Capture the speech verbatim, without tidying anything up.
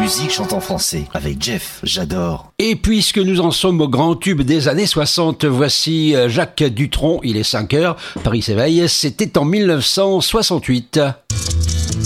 musique chante en français avec Jeff, j'adore. Et puisque nous en sommes au grand tube des années soixante, voici Jacques Dutronc, il est cinq heures, Paris s'éveille, c'était en mille neuf cent soixante-huit.